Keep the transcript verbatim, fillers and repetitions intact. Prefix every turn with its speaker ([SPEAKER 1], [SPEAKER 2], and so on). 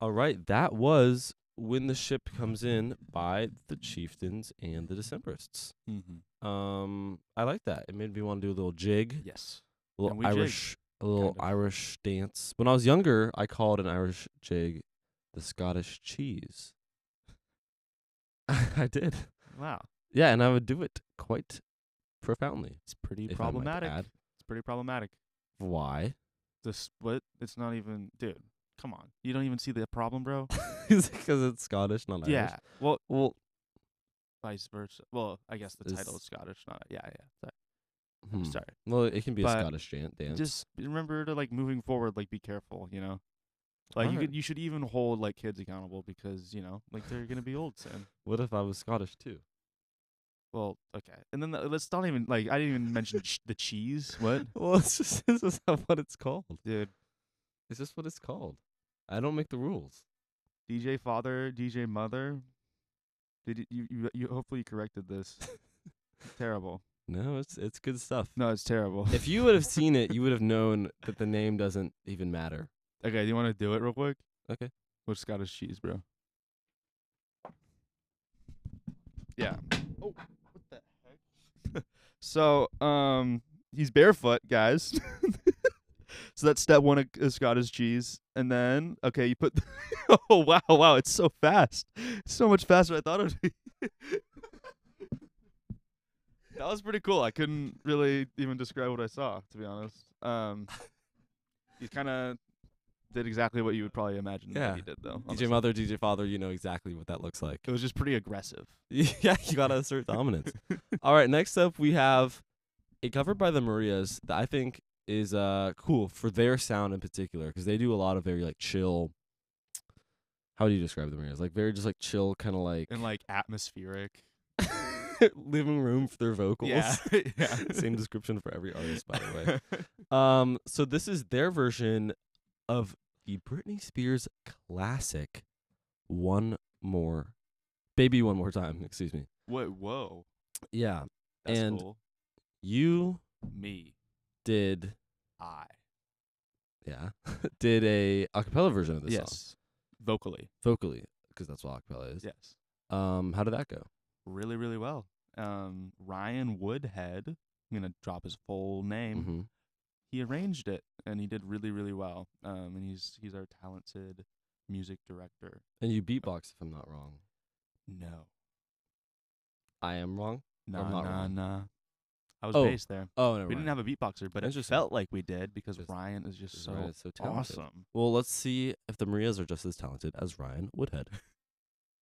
[SPEAKER 1] All right, that was When the Ship Comes In by the Chieftains and the Decemberists.
[SPEAKER 2] Mm-hmm.
[SPEAKER 1] Um, I like that. It made me want to do a little jig,
[SPEAKER 2] Yes.
[SPEAKER 1] a little
[SPEAKER 2] And we jigged,
[SPEAKER 1] Irish, a little
[SPEAKER 2] kind of.
[SPEAKER 1] Irish dance. When I was younger, I called an Irish jig the Scottish cheese. I did.
[SPEAKER 2] Wow.
[SPEAKER 1] Yeah, and I would do it quite profoundly.
[SPEAKER 2] It's pretty
[SPEAKER 1] if I might
[SPEAKER 2] problematic.
[SPEAKER 1] add.
[SPEAKER 2] It's pretty problematic.
[SPEAKER 1] Why?
[SPEAKER 2] The split, it's not even, dude, come on. You don't even see the problem, bro?
[SPEAKER 1] Because it's Scottish, not Irish.
[SPEAKER 2] Yeah. Well,
[SPEAKER 1] Well,
[SPEAKER 2] vice versa. Well, I guess the title
[SPEAKER 1] Is-
[SPEAKER 2] is Scottish, not, yeah, yeah. Sorry.
[SPEAKER 1] hmm.
[SPEAKER 2] Sorry.
[SPEAKER 1] Well, it can be a
[SPEAKER 2] But
[SPEAKER 1] Scottish jan- dance.
[SPEAKER 2] Just remember to, like, moving forward, like, be careful, you know? Like, you
[SPEAKER 1] Alright.
[SPEAKER 2] could, you should even hold, like, kids accountable because, you know, like, they're going to be old soon.
[SPEAKER 1] What if I was Scottish too?
[SPEAKER 2] Well, okay. And then the, let's not even, like, I didn't even mention ch- the cheese. What?
[SPEAKER 1] Well, it's just this is not what it's called.
[SPEAKER 2] Dude,
[SPEAKER 1] It's just what it's called. I don't make the rules.
[SPEAKER 2] D J father, D J mother. Did you, you, you, you hopefully you corrected this. Terrible.
[SPEAKER 1] No, it's it's good stuff.
[SPEAKER 2] No, it's terrible.
[SPEAKER 1] If you would have seen it, you would have known that the name doesn't even matter.
[SPEAKER 2] Okay, do you want to do it real quick?
[SPEAKER 1] Okay.
[SPEAKER 2] What's Scottish cheese, bro? Yeah. Oh, what the heck? So, um, he's barefoot, guys. So that's step one of, of Scottish cheese, and then okay, you put. Oh wow, wow, it's so fast. It's so much faster than I thought it would be. That was pretty cool. I couldn't really even describe what I saw, to be honest. Um, you kind of did exactly what you would probably imagine
[SPEAKER 1] Yeah.
[SPEAKER 2] that he did, though.
[SPEAKER 1] D J
[SPEAKER 2] honestly.
[SPEAKER 1] mother, D J father, you know exactly what that looks like.
[SPEAKER 2] It was just pretty aggressive.
[SPEAKER 1] Yeah, you gotta assert dominance. All right, next up we have a cover by the Marias that I think is uh cool for their sound in particular because they do a lot of very like chill. How do you describe the Marias? Like very just like chill, kind of like
[SPEAKER 2] And like atmospheric.
[SPEAKER 1] living room for their vocals.
[SPEAKER 2] Yeah. Yeah.
[SPEAKER 1] Same description for every artist, by the way. Um, so this is their version of the Britney Spears classic, "One More," "Baby One More Time." Excuse me.
[SPEAKER 2] Whoa, whoa.
[SPEAKER 1] Yeah,
[SPEAKER 2] That's
[SPEAKER 1] And-
[SPEAKER 2] cool.
[SPEAKER 1] you
[SPEAKER 2] Me.
[SPEAKER 1] did,
[SPEAKER 2] I.
[SPEAKER 1] yeah, did a acapella version of this song
[SPEAKER 2] Yes. Vocally.
[SPEAKER 1] vocally because that's what acapella is.
[SPEAKER 2] Yes.
[SPEAKER 1] Um, how did that go?
[SPEAKER 2] Really, really well. Um, Ryan Woodhead, I'm going to drop his full name.
[SPEAKER 1] Mm-hmm.
[SPEAKER 2] He arranged it, and he did really, really well. Um, and he's he's our talented music director.
[SPEAKER 1] And you beatbox, if I'm not wrong.
[SPEAKER 2] No.
[SPEAKER 1] I am wrong.
[SPEAKER 2] Nah,
[SPEAKER 1] not
[SPEAKER 2] nah,
[SPEAKER 1] wrong.
[SPEAKER 2] nah. I was
[SPEAKER 1] Oh,
[SPEAKER 2] bass there.
[SPEAKER 1] Oh, never
[SPEAKER 2] We didn't
[SPEAKER 1] mind.
[SPEAKER 2] have a beatboxer, but it
[SPEAKER 1] Interesting.
[SPEAKER 2] felt like we did because
[SPEAKER 1] Just-
[SPEAKER 2] Ryan is just
[SPEAKER 1] Because
[SPEAKER 2] so
[SPEAKER 1] Ryan is so talented.
[SPEAKER 2] awesome.
[SPEAKER 1] Well, let's see if the Marias are just as talented as Ryan Woodhead.